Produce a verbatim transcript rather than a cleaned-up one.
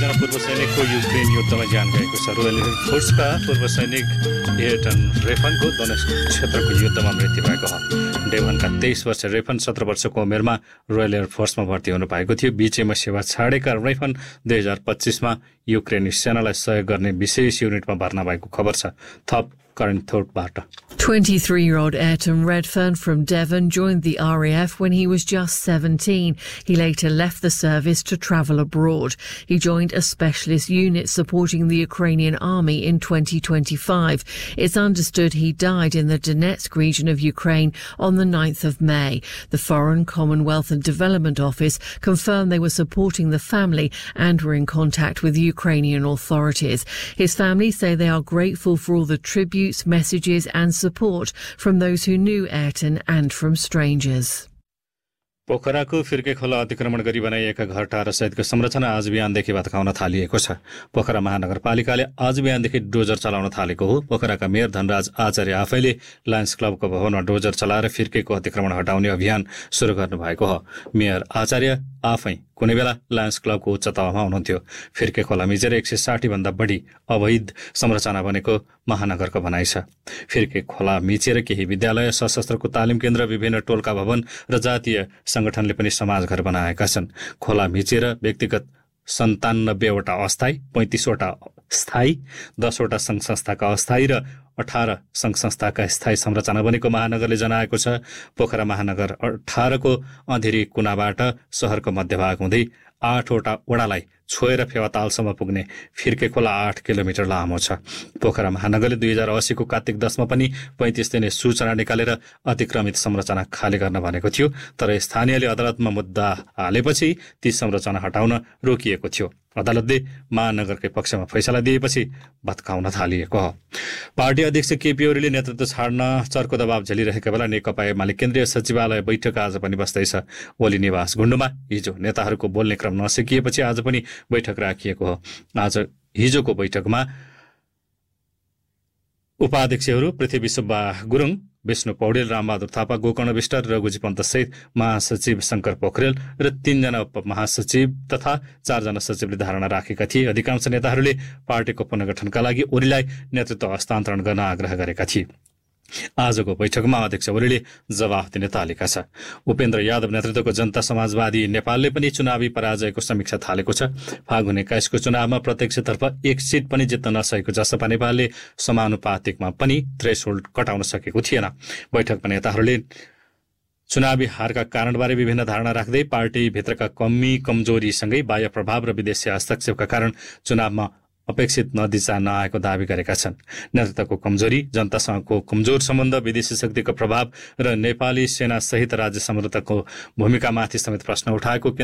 जना पूर्व सैनिकको युक्रेन युद्धमा ज्यान गएको छ। रोयल एयर फोर्सका पूर्व सैनिक एयरटन रेफनको दोनेस्क क्षेत्रको युद्धमा मृत्यु भएको हो। डेभनका तेइस वर्ष रेफन सत्र वर्षको उमेरमा रोयल एयर फोर्समा भर्ती हुनु भएको थियो। बीचैमा सेवा छाडेका रेफन दुई हजार पच्चिसमा युक्रेनी सेनालाई सहयोग गर्ने विशेष युनिटमा भर्ना भएको खबर छ। थप current thought twenty-three-year-old Ayrton Redfern from Devon joined the R A F when he was just seventeen. He later left the service to travel abroad. He joined a specialist unit supporting the Ukrainian army in twenty twenty-five. It's understood he died in the Donetsk region of Ukraine on the ninth of May. The Foreign, Commonwealth and Development Office confirmed they were supporting the family and were in contact with the Ukrainian authorities. His family say they are grateful for all the tributes, messages and support from those who knew Ayrton and from strangers. पोखराको फिर्के खोला अतिक्रमण गरी बनाइएका घर टार सहितको संरचना आज बिहानदेखि भत्काउन थालिएको छ। पोखरा महानगरपालिकाले आज बिहानदेखि डोजर चलाउन थालेको हो। पोखराका मेयर धनराज आचार्य आफैले लायन्स क्लबको भवनमा डोजर चलाएर फिर्केको अतिक्रमण हटाउने अभियान सुरु गर्नुभएको हो। मेयर आचार्य आफै कुनै बेला लायन्स क्लबको उच्च तहमा हुनुहुन्थ्यो। फिर्के खोला मिचेर एक सय साठी भन्दा बढी अवैध संरचना बनेको महानगरको भनाइ छ। फिर्के खोला मिचेर केही विद्यालय, सशस्त्रको तालिम केन्द्र, विभिन्न टोलका भवन र जातीय संगठनले पनि समाजघर बनाएका छन्। खोला मिचेर व्यक्तिगत सन्तानब्बेवटा अस्थायी, पैंतिसवटा स्थायी, दसवटा संघ संस्थाका अस्थायी र अठार संघ संस्थाका स्थायी संरचना बनेको महानगरले जनाएको छ। पोखरा महानगर अठारको अँधेरी कुनाबाट शहरको मध्यभाग हुँदै आठवटा वडालाई छोएर फेवातालसम्म पुग्ने फिर्के खोला आठ किलोमिटर लामो छ। पोखरा महानगरले दुई हजार अस्सीको कार्तिक दसमा पनि पैंतिस दिने सूचना निकालेर अतिक्रमित संरचना खाली गर्न भनेको थियो, तर स्थानीयले अदालतमा मुद्दा हालेपछि ती संरचना हटाउन रोकिएको थियो। अदालतले महानगरकै पक्षमा फैसला दिएपछि भत्काउन थालिएको हो। पार्टी अध्यक्ष केपी ओलीले नेतृत्व छाड्न चर्को दबाव झेलिरहेका बेला नेकपा एमाले केन्द्रीय सचिवालय बैठक आज पनि बस्दैछ। ओली निवास गुण्डुमा हिजो नेताहरूको बोल्ने क्रम नसकिएपछि आज पनि बैठक राखिएको हो। आज हिजोको बैठकमा उपाध्यक्षहरू पृथ्वी सुब्बा गुरुङ, विष्णु पौडेल, रामबहादुर थापा, गोकर्ण विष्ट, रघुजी पन्त सहित महासचिव शंकर पोखरेल र तीनजना उपमहासचिव तथा चारजना सचिवले धारणा राखेका थिए। अधिकांश नेताहरूले पार्टीको पुनर्गठनका लागि ओलीलाई नेतृत्व हस्तान्तरण गर्न आग्रह गरेका थिए। आजको बैठकमा अध्यक्ष ओलीले जवाफ दिने तालिका छ। उपेन्द्र यादव नेतृत्वको जनता समाजवादी नेपालले पनि चुनावी पराजयको समीक्षा थालेको छ। फागुन एक्काइसको चुनावमा प्रत्यक्षतर्फ एक सिट पनि जित्न नसकेको जसपा नेपालले समानुपातिकमा पनि थ्रेसहोल्ड कटाउन सकेको थिएन। बैठकमा नेताहरूले चुनावी हारका कारणबारे विभिन्न धारणा राख्दै पार्टीभित्रका कमी कमजोरीसँगै बाह्य प्रभाव र विदेशी हस्तक्षेपका कारण चुनावमा अपेक्षित नतिजा नआएको दावी गरेका छन्। नेतृत्वको कमजोरी, जनतासँगको कमजोर सम्बन्ध, विदेशी शक्तिको प्रभाव र नेपाली सेना सहित राज्य संरक्षणको भूमिकामाथि समेत प्रश्न उठाएको